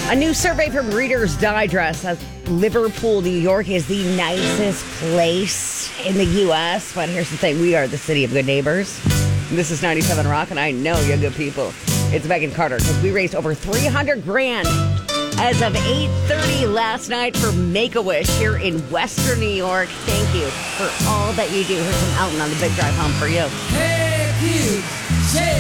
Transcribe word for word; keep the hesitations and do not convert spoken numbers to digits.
A new survey from Reader's Digest says Liverpool, New York is the nicest place in the U S. But here's the thing. We are the city of good neighbors. This is ninety-seven Rock, and I know you're good people. It's Megan Carter, because we raised over three hundred grand as of eight thirty last night for Make-A-Wish here in Western New York. Thank you for all that you do. Here's some Elton on the Big Drive home for you. Hey, kids, say